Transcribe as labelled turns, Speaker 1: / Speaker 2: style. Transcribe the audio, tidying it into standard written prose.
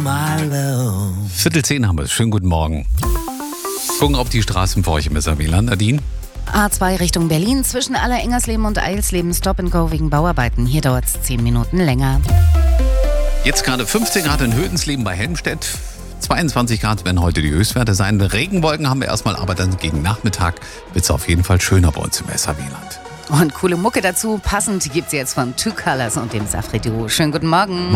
Speaker 1: my love.
Speaker 2: 9:45 haben wir es. Schönen guten Morgen. Gucken auf die Straßen für euch im Messerwieland. Nadine?
Speaker 3: A2 Richtung Berlin, zwischen Allerengersleben und Eilsleben Stop and Go wegen Bauarbeiten. Hier dauert es 10 Minuten länger.
Speaker 2: Jetzt gerade 15 Grad in Hödensleben bei Helmstedt. 22 Grad werden heute die Höchstwerte sein. Regenwolken haben wir erstmal, aber dann gegen Nachmittag wird es auf jeden Fall schöner bei uns im Messerwieland.
Speaker 3: Und coole Mucke dazu, passend gibt's jetzt von Two Colors und dem Safri Duo. Schönen guten Morgen.